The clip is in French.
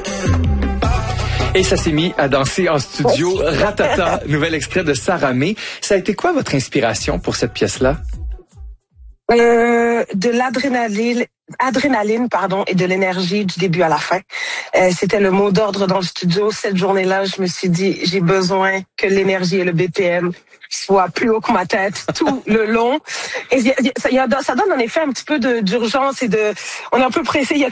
Et ça s'est mis à danser en studio. Ratata, nouvel extrait de Sarah May. Ça a été quoi votre inspiration pour cette pièce-là? De l'adrénaline, et de l'énergie du début à la fin. C'était le mot d'ordre dans le studio. Cette journée-là, je me suis dit, j'ai besoin que l'énergie et le BPM soient plus haut que ma tête tout le long. Et ça donne en effet un petit peu d'urgence et on est un peu pressé. Il y a